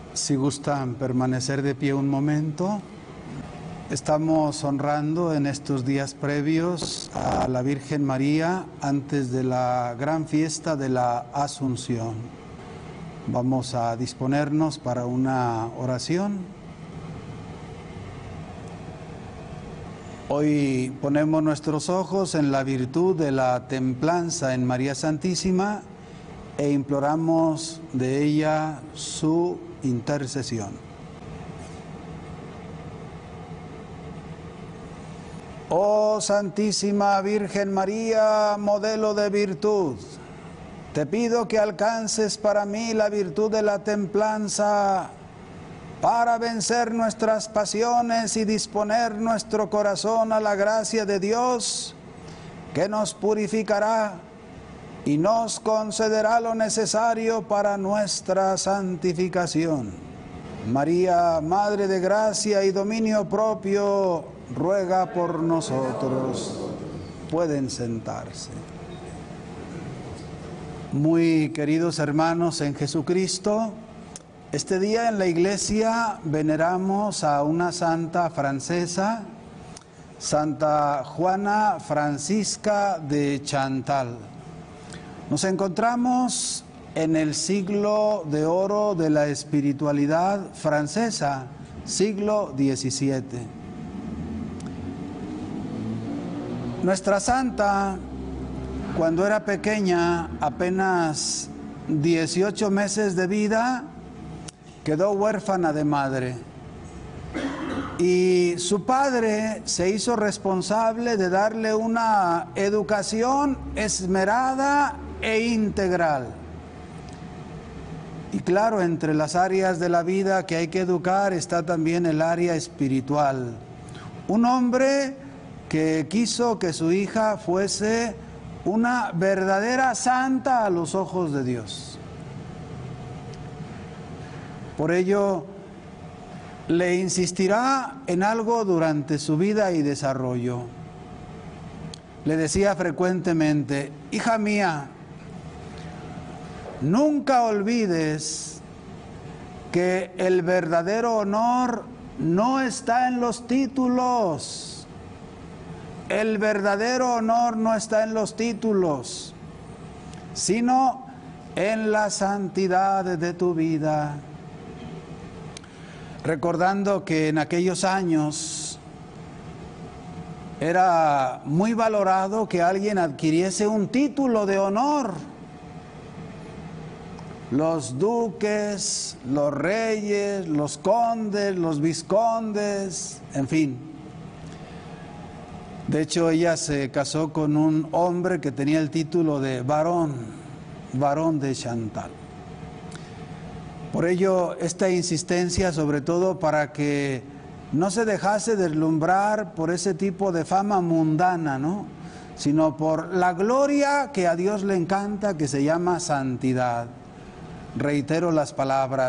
Si gustan permanecer de pie un momento, estamos honrando en estos días previos a la Virgen María antes de la gran fiesta de la Asunción. Vamos a disponernos para una oración. Hoy ponemos nuestros ojos en la virtud de la templanza en María Santísima e imploramos de ella su intercesión. Oh Santísima Virgen María, modelo de virtud, te pido que alcances para mí la virtud de la templanza para vencer nuestras pasiones y disponer nuestro corazón a la gracia de Dios, que nos purificará y nos concederá lo necesario para nuestra santificación. María, Madre de Gracia y Dominio propio, ruega por nosotros. Pueden sentarse. Muy queridos hermanos en Jesucristo, este día en la iglesia veneramos a una santa francesa, Santa Juana Francisca de Chantal. Nos encontramos en el siglo de oro de la espiritualidad francesa, siglo XVII. Nuestra santa, cuando era pequeña, apenas 18 meses de vida, quedó huérfana de madre. Y su padre se hizo responsable de darle una educación esmerada e integral. Y claro, entre las áreas de la vida que hay que educar está también el área espiritual. Un hombre que quiso que su hija fuese una verdadera santa a los ojos de Dios. Por ello, le insistirá en algo durante su vida y desarrollo. Le decía frecuentemente: hija mía, nunca olvides que el verdadero honor no está en los títulos. El verdadero honor no está en los títulos, sino en la santidad de tu vida. Recordando que en aquellos años era muy valorado que alguien adquiriese un título de honor. Los duques, los reyes, los condes, los vizcondes, en fin. De hecho, ella se casó con un hombre que tenía el título de varón de Chantal. Por ello, esta insistencia, sobre todo para que no se dejase deslumbrar por ese tipo de fama mundana, ¿no?, sino por la gloria que a Dios le encanta, que se llama santidad. Reitero las palabras: